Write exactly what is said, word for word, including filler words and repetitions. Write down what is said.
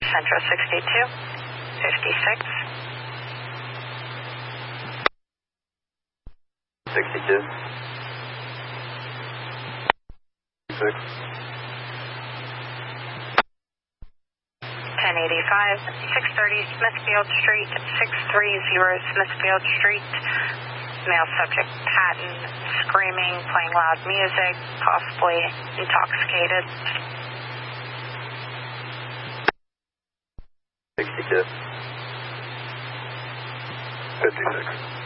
Central sixty-two, fifty-six. sixty-two. six. ten eighty-five, six thirty Smithfield Street, six thirty Smithfield Street. Male subject Patton, screaming, playing loud music, possibly intoxicated. sixty-two. fifty-six.